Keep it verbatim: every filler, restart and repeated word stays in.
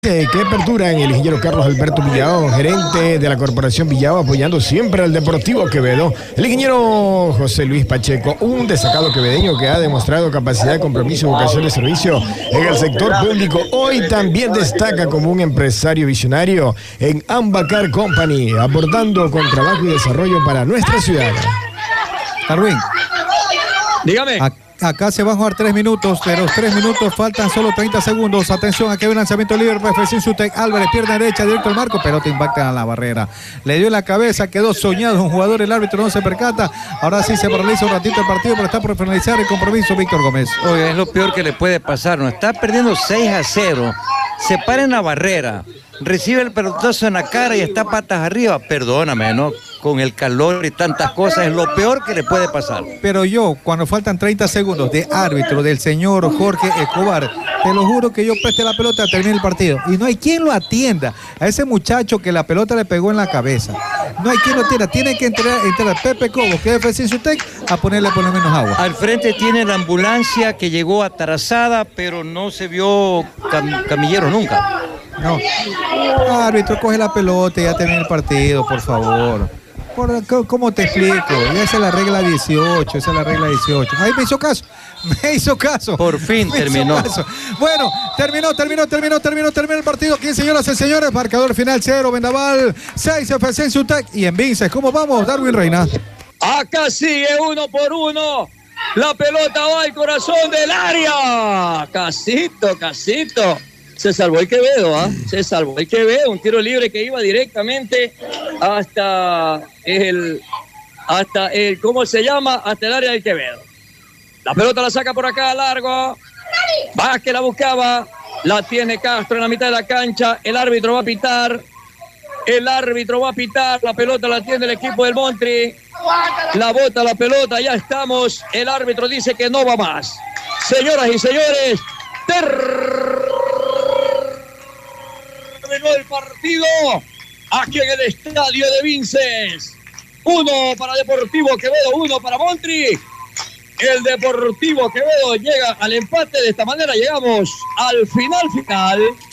Eh, que apertura en el ingeniero Carlos Alberto Villao, gerente de la Corporación Villao, apoyando siempre al Deportivo Quevedo. El ingeniero José Luis Pacheco, un destacado quevedeño que ha demostrado capacidad de compromiso y vocación de servicio en el sector público, hoy también destaca como un empresario visionario en Ambacar Company, aportando con trabajo y desarrollo para nuestra ciudad. Darwin, dígame. Acá se van a jugar tres minutos, de los tres minutos faltan solo treinta segundos. Atención, aquí hay un lanzamiento libre para F C Insutec. Álvarez, pierna derecha, directo al marco, pero te impacta a la barrera. Le dio en la cabeza, quedó soñado un jugador, el árbitro no se percata. Ahora sí se paraliza un ratito el partido, pero está por finalizar el compromiso Víctor Gómez. Oye, es lo peor que le puede pasar, ¿no? Está perdiendo seis a cero, se para en la barrera, recibe el pelotazo en la cara y está patas arriba. Perdóname, ¿no? Con el calor y tantas cosas, es lo peor que le puede pasar. Pero yo, cuando faltan treinta segundos de árbitro del señor Jorge Escobar, te lo juro que yo preste la pelota, termine el partido. Y no hay quien lo atienda a ese muchacho que la pelota le pegó en la cabeza. No hay quien lo atienda. Tiene que entrar, entrar Pepe Cobo, que es F C Insutec, a ponerle por lo menos agua. Al frente tiene la ambulancia que llegó atrasada, pero no se vio cam camillero nunca. No. Árbitro, coge la pelota y ya termina el partido, por favor. Por, ¿Cómo te explico? Esa es la regla dieciocho, esa es la regla dieciocho. Ahí me hizo caso, me hizo caso. Por fin me terminó. Bueno, terminó, terminó, terminó, terminó, terminó el partido. Aquí, señoras y señores, marcador final cero, Vendaval seis, F C Insutec y en Vinces. ¿Cómo vamos, Darwin Reina? Acá sigue uno por uno. La pelota va al corazón del área. Casito, casito. Se salvó el Quevedo, ¿ah? ¿eh? Se salvó el Quevedo, un tiro libre que iba directamente hasta el, hasta el, ¿cómo se llama? Hasta el área del Quevedo. La pelota la saca por acá, largo. Vázquez la buscaba, la tiene Castro en la mitad de la cancha. El árbitro va a pitar, el árbitro va a pitar, la pelota la tiene el equipo del Montri. La bota la pelota, ya estamos. El árbitro dice que no va más. Señoras y señores, ter el partido aquí en el estadio de Vinces. Uno para Deportivo Quevedo, uno para Montri. El Deportivo Quevedo llega al empate. De esta manera llegamos al final final.